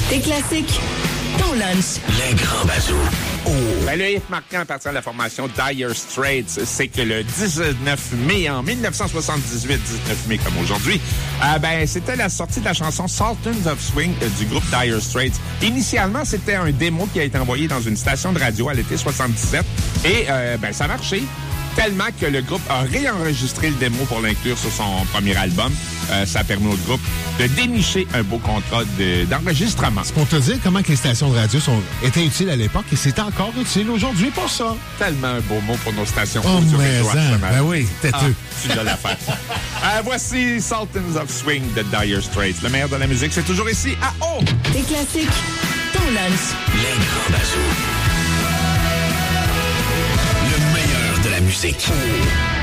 Tes classiques, ton lunch. Les grands bazous. Oh. Ben, le hit marquant à partir de la formation Dire Straits, c'est que le 19 mai en 1978, 19 mai comme aujourd'hui, c'était la sortie de la chanson Sultans of Swing du groupe Dire Straits. Initialement, c'était un démo qui a été envoyé dans une station de radio à l'été 77 et ça a marché. Tellement que le groupe a réenregistré le démo pour l'inclure sur son premier album. Ça a permis au groupe de dénicher un beau contrat d'enregistrement. C'est pour te dire comment que les stations de radio étaient utiles à l'époque et c'est encore utile aujourd'hui pour ça. Tellement un beau mot pour nos stations. Oh, mais ben oui, têteux. Tu l'as l'affaire. Voici Sultans of Swing de Dire Straits. Le meilleur de la musique, c'est toujours ici à O. Tes classiques, ton lunch. Les grands bazous. Le meilleur de la musique.